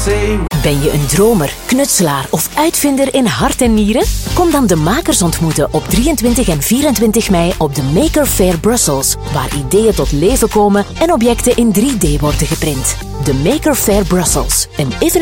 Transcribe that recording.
say. Ben je een dromer, knutselaar of uitvinder in hart en nieren? Kom dan de makers ontmoeten op 23 en 24 mei op de Maker Faire Brussels, waar ideeën tot leven komen en objecten in 3D worden geprint. De Maker Faire Brussels, een evenement